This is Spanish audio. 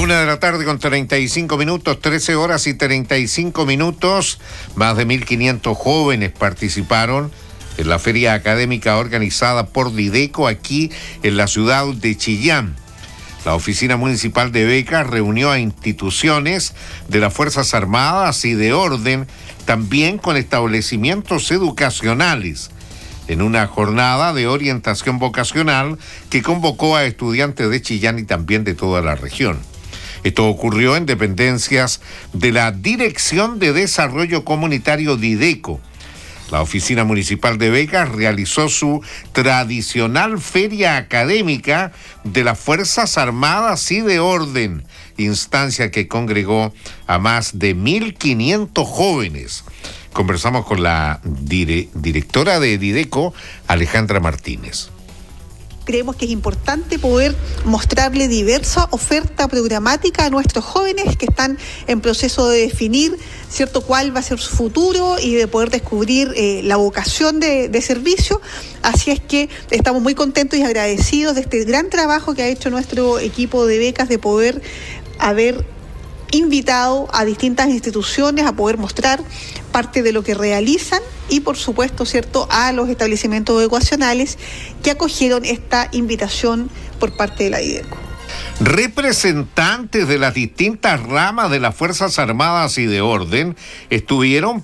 1:35, 13:35. Más de 1.500 jóvenes participaron en la feria académica organizada por Dideco aquí en la ciudad de Chillán. La Oficina Municipal de Becas reunió a instituciones de las Fuerzas Armadas y de orden, también con establecimientos educacionales, en una jornada de orientación vocacional que convocó a estudiantes de Chillán y también de toda la región. Esto ocurrió en dependencias de la Dirección de Desarrollo Comunitario Dideco. La Oficina Municipal de Becas realizó su tradicional feria académica de las Fuerzas Armadas y de Orden, instancia que congregó a más de 1.500 jóvenes. Conversamos con la directora de Dideco, Alejandra Martínez. Creemos que es importante poder mostrarle diversa oferta programática a nuestros jóvenes que están en proceso de definir, ¿cierto?, cuál va a ser su futuro y de poder descubrir la vocación de servicio. Así es que estamos muy contentos y agradecidos de este gran trabajo que ha hecho nuestro equipo de becas de poder haber invitado a distintas instituciones a poder mostrar parte de lo que realizan y, por supuesto, ¿cierto?, a los establecimientos educacionales que acogieron esta invitación por parte de la Dideco. Representantes de las distintas ramas de las Fuerzas Armadas y de Orden estuvieron